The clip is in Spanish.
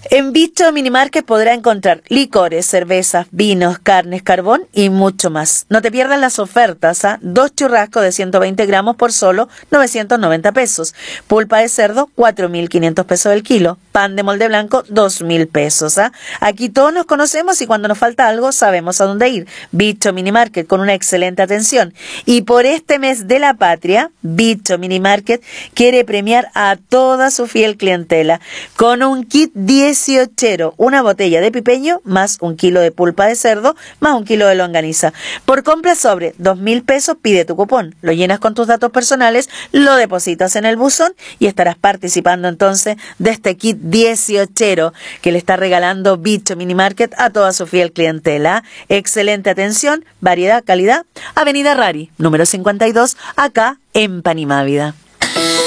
En Bicho Minimarket podrá encontrar licores, cervezas, vinos, carnes, carbón y mucho más. No te pierdas las ofertas, ¿ah? 2 churrascos de 120 gramos por solo 990 pesos. Pulpa de cerdo, 4.500 pesos el kilo. Pan de molde blanco, 2.000 pesos. ¿Ah? Aquí todos nos conocemos y cuando nos falta algo sabemos a dónde ir. Bicho Minimarket con una excelente atención. Y por este mes de la patria, Bicho Minimarket quiere premiar a toda su fiel clientela con un kit 18, una botella de pipeño más 1 kilo de pulpa de cerdo más 1 kilo de longaniza. Por compra sobre 2.000 pesos pide tu cupón, lo llenas con tus datos personales, lo depositas en el buzón y estarás participando entonces de este kit 18 que le está regalando Bicho Minimarket a toda su fiel clientela. Excelente atención, variedad, calidad. Avenida Rari, número 52, acá en Panimávida.